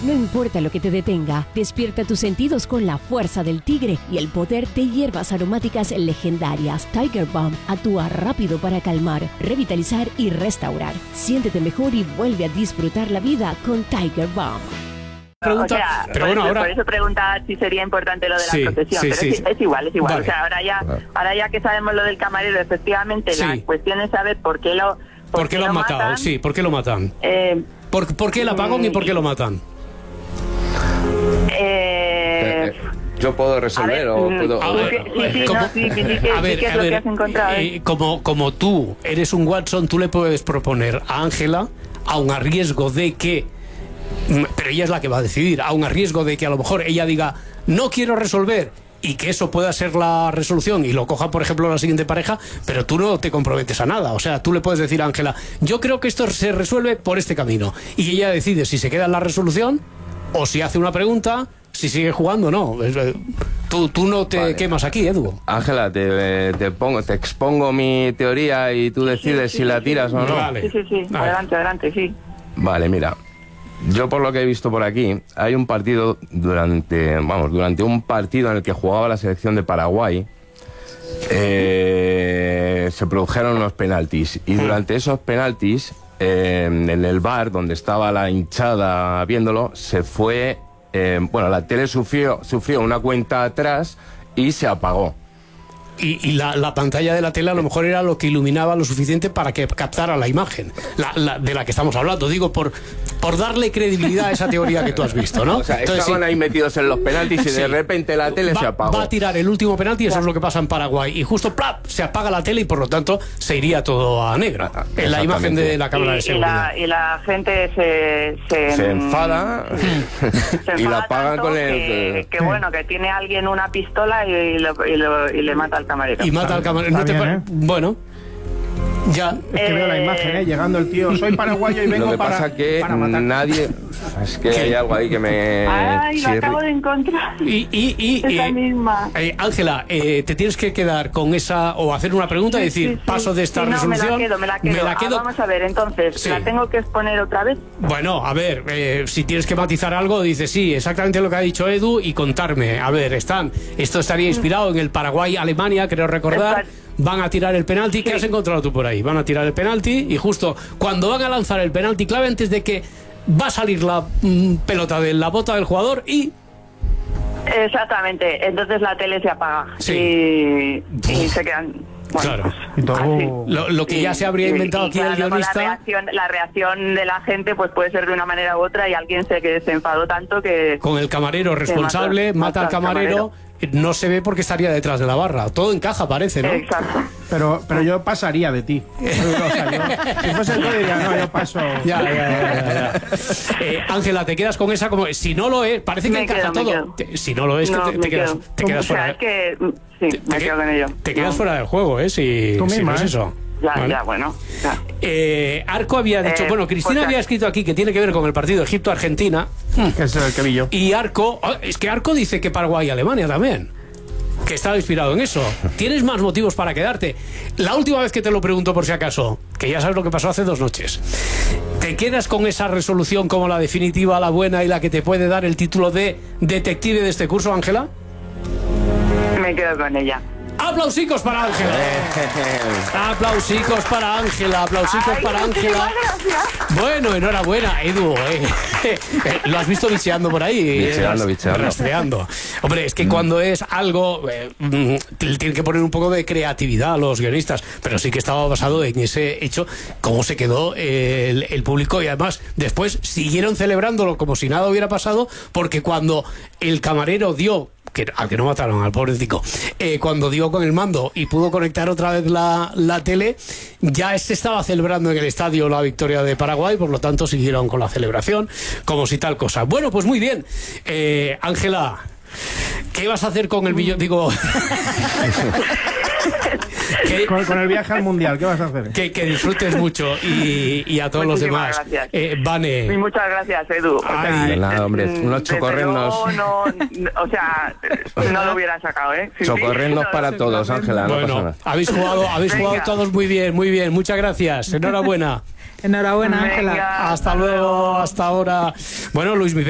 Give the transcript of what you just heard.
No importa lo que te detenga, despierta tus sentidos con la fuerza del tigre y el poder de hierbas aromáticas legendarias. Tiger Balm actúa rápido para calmar, revitalizar y restaurar. Siéntete mejor y vuelve a disfrutar la vida con Tiger Balm. Pregunta, o sea, pero bueno, ahora... por eso preguntaba si sería importante lo de la procesión, pero es igual. Vale. O sea, ahora ya que sabemos lo del camarero, efectivamente, la cuestión es saber por qué lo han matado. Matan. Sí, ¿por qué lo matan? ¿Por qué el apagón y por qué lo matan? Yo puedo resolver o puedo... ¿Qué es lo que has encontrado? Como tú eres un Watson, tú le puedes proponer a Ángela, aun a riesgo de que... Pero ella es la que va a decidir, aun a riesgo de que a lo mejor ella diga, no quiero resolver, y que eso pueda ser la resolución y lo coja, por ejemplo, la siguiente pareja, pero tú no te comprometes a nada. O sea, tú le puedes decir a Ángela, yo creo que esto se resuelve por este camino, y ella decide si se queda en la resolución o si hace una pregunta, si sigue jugando o no. Tú no te quemas aquí, Edu. Ángela, te expongo mi teoría y tú decides si la tiras o no. Vale. Sí. Vale. Adelante, sí. Vale, mira. Yo por lo que he visto por aquí, hay un partido durante un partido en el que jugaba la selección de Paraguay, se produjeron unos penaltis y durante esos penaltis, en el bar donde estaba la hinchada viéndolo, se fue, la tele sufrió una cuenta atrás y se apagó. Y la pantalla de la tele a lo mejor era lo que iluminaba lo suficiente para que captara la imagen de la que estamos hablando. Digo, por darle credibilidad a esa teoría que tú has visto, ¿no? O sea, estaban ahí metidos en los penaltis y de repente la tele se apagó. Va a tirar el último penalti y eso es lo que pasa en Paraguay. Y justo, ¡plap!, se apaga la tele y por lo tanto se iría todo a negro. En la imagen de la cámara de seguridad. Y la gente se enfada y la apagan con el... Que tiene alguien una pistola y le mata al camarero. Y mata al camarero. ¿No te Bueno, ya. Es que veo la imagen, llegando el tío, soy paraguayo y vengo lo que pasa que para matar. nadie... Es que hay algo ahí que me... Ay, lo acabo de encontrar. Esa misma. Ángela, te tienes que quedar con esa, o hacer una pregunta y decir, paso de esta resolución. Me la quedo. Vamos a ver, entonces, ¿la tengo que exponer otra vez? Bueno, a ver, si tienes que matizar algo, dices sí, exactamente lo que ha dicho Edu y contarme. A ver, esto estaría inspirado en el Paraguay-Alemania, creo recordar. Van a tirar el penalti. ¿Qué has encontrado tú por ahí? Van a tirar el penalti y justo cuando van a lanzar el penalti clave, antes de que va a salir la pelota de la bota del jugador y... Exactamente, entonces la tele se apaga y se quedan... Claro. Lo que ya se habría inventado aquí el guionista... La reacción de la gente pues puede ser de una manera u otra y alguien se enfadó tanto que... Con el camarero responsable, mata al camarero. No se ve porque estaría detrás de la barra. Todo encaja, parece, ¿no? Exacto. Pero yo pasaría de ti. O sea, si fuese tú diría, no, yo paso. Ya. Ángela, te quedas con esa como... Si no lo es, parece que encaja todo. Si no lo es, te quedas fuera. Es que... Sí, me quedo con ello. Te quedas fuera del juego, si no es eso. Bueno. Arco había dicho, Cristina había escrito aquí que tiene que ver con el partido Egipto-Argentina. Que es el que vi yo. Y Arco, es que Arco dice que Paraguay y Alemania también, que estaba inspirado en eso. Tienes más motivos para quedarte. La última vez que te lo pregunto por si acaso, que ya sabes lo que pasó hace 2 noches, ¿te quedas con esa resolución como la definitiva, la buena y la que te puede dar el título de detective de este curso, Ángela? Me quedo con ella. ¡Aplausicos para Ángela! ¡Aplausicos para Ángela! ¡Aplausicos para Ángela! Bueno, enhorabuena, Edu. Lo has visto bicheando por ahí. Bicheando. Rastreando. Hombre, es que cuando es algo... tienen que poner un poco de creatividad a los guionistas. Pero sí que estaba basado en ese hecho, cómo se quedó el público. Y además, después siguieron celebrándolo como si nada hubiera pasado, porque cuando el camarero dio... al que no mataron, al pobrecito, cuando dio con el mando y pudo conectar otra vez la tele, ya se estaba celebrando en el estadio la victoria de Paraguay, por lo tanto siguieron con la celebración como si tal cosa. Bueno, pues muy bien. Ángela, ¿qué vas a hacer con el millón? Digo... Con el viaje al mundial, ¿qué vas a hacer? Que disfrutes mucho y a todos los demás. Vane. Muchas gracias, Edu. Nada, hombre, unos chocorrenos. No lo hubiera sacado, ¿eh? Chocorrenos para todos, Ángela. Bueno, habéis jugado todos muy bien. Muchas gracias. Enhorabuena. Enhorabuena, Ángela. Hasta luego, hasta ahora. Bueno, Luis